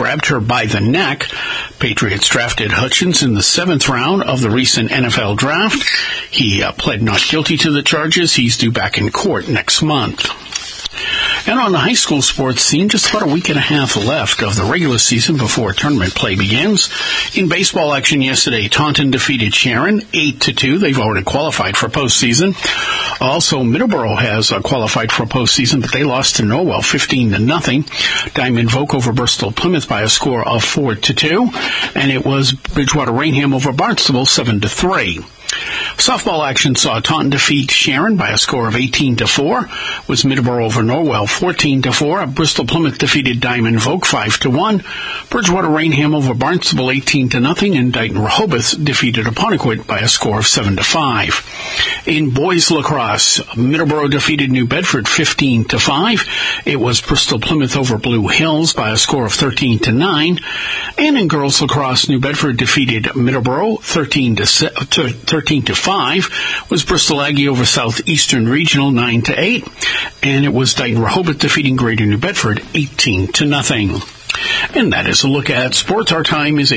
grabbed her by the neck. Patriots drafted Hutchins in the 7th round of the recent NFL draft. He pled not guilty to the charges. He's due back in court next month. And on the high school sports scene, just about a week and a half left of the regular season before tournament play begins. In baseball action yesterday, Taunton defeated Sharon 8-2. They've already qualified for postseason. Also, Middleborough has qualified for postseason, but they lost to Norwell 15-0. Diamond Voke over Bristol Plymouth by a score of 4-2. And it was Bridgewater Rainham over Barnstable 7-3. Softball action saw Taunton defeat Sharon by a score of 18-4. Was Middleborough over Norwell 14-4. Bristol Plymouth defeated Diamond Voke 5-1. Bridgewater Rainham over Barnstable 18-0. And Dighton Rehoboth defeated Apponequet by a score of 7-5. In boys lacrosse, Middleborough defeated New Bedford 15-5. It was Bristol Plymouth over Blue Hills by a score of 13-9. And in girls lacrosse, New Bedford defeated Middleborough 13-5. Was Bristol Aggie over Southeastern Regional 9-8, and it was Dighton Rehoboth defeating Greater New Bedford 18-0. And that is a look at sports. Our time is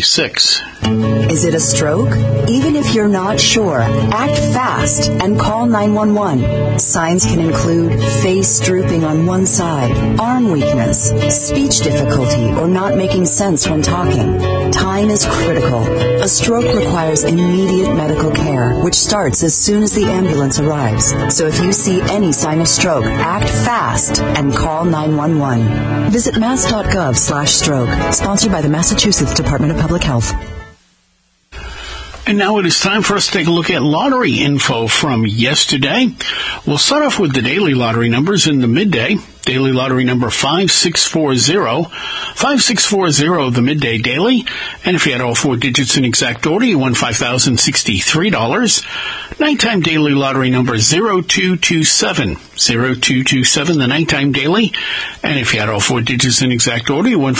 8:26. Is it a stroke? Even if you're not sure, act fast and call 911. Signs can include face drooping on one side, arm weakness, speech difficulty, or not making sense when talking. Time is critical. A stroke requires immediate medical care, which starts as soon as the ambulance arrives. So if you see any sign of stroke, act fast and call 911. Visit mass.gov/stroke, sponsored by the Massachusetts Department of Public Health. And now it is time for us to take a look at lottery info from yesterday. We'll start off with the daily lottery numbers in the midday. Daily lottery number 5640. 5640, the midday daily. And if you had all 4 digits in exact order, you won $5,063. Nighttime daily lottery number 0227. 0227, the nighttime daily. And if you had all 4 digits in exact order, you won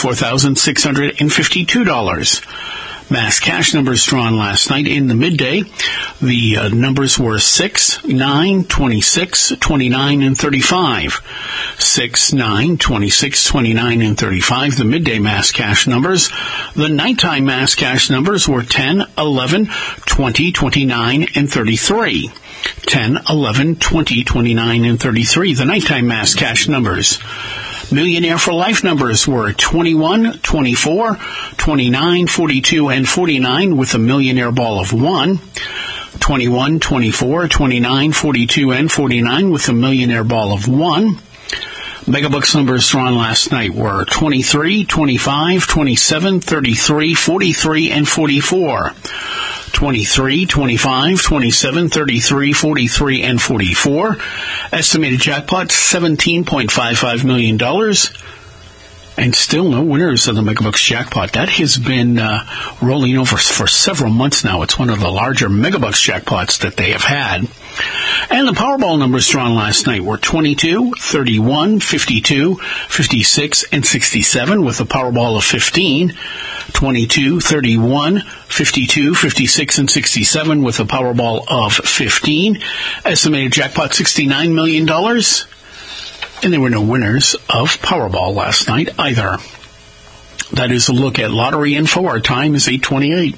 $4,652. Mass cash numbers drawn last night in the midday. The numbers were 6, 9, 26, 29, and 35. 6, 9, 26, 29, and 35, the midday mass cash numbers. The nighttime mass cash numbers were 10, 11, 20, 29, and 33. 10, 11, 20, 29, and 33, the nighttime mass cash numbers. Millionaire for Life numbers were 21, 24, 29, 42, and 49 with a millionaire ball of 1. 21, 24, 29, 42, and 49 with a millionaire ball of 1. Megabucks numbers drawn last night were 23, 25, 27, 33, 43, and 44. 23, 25, 27, 33, 43, and 44. Estimated jackpot, $17.55 million. And still no winners of the Megabucks jackpot. That has been rolling over for several months now. It's one of the larger Megabucks jackpots that they have had. And the Powerball numbers drawn last night were 22, 31, 52, 56, and 67 with a Powerball of 15. 22, 31, 52, 56, and 67 with a Powerball of 15. Estimated jackpot $69 million. And there were no winners of Powerball last night either. That is a look at lottery info. Our time is 8:28.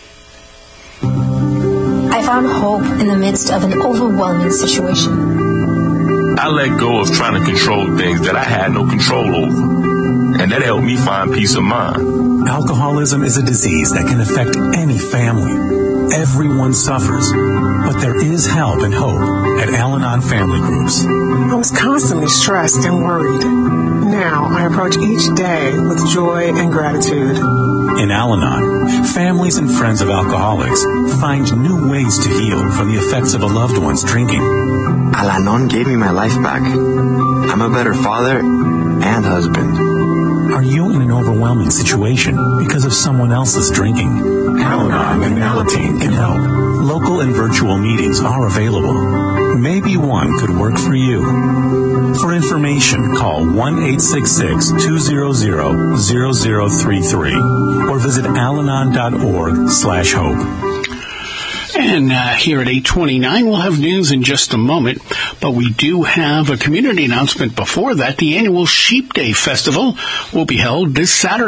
I found hope in the midst of an overwhelming situation. I let go of trying to control things that I had no control over. And that helped me find peace of mind. Alcoholism is a disease that can affect any family. Everyone suffers, but there is help and hope at Al-Anon Family Groups. I was constantly stressed and worried. Now I approach each day with joy and gratitude. In Al-Anon, families and friends of alcoholics find new ways to heal from the effects of a loved one's drinking. Al-Anon gave me my life back. I'm a better father and husband. Are you in an overwhelming situation because of someone else's drinking? Al-Anon and Alateen can help. Local and virtual meetings are available. Maybe one could work for you. For information, call 1-866-200-0033 or visit alanon.org/hope. And here at 8:29, we'll have news in just a moment, but we do have a community announcement before that. The annual Sheep Day Festival will be held this Saturday.